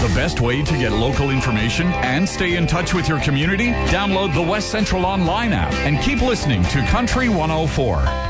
the best way to get local information and stay in touch with your community? Download the West Central Online app and keep listening to Country 104.